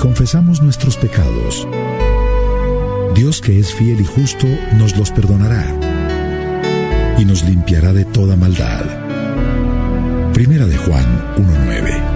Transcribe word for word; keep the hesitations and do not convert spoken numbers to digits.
confesamos nuestros pecados, Dios, que es fiel y justo, nos los perdonará y nos limpiará de toda maldad. Primera de Juan uno nueve.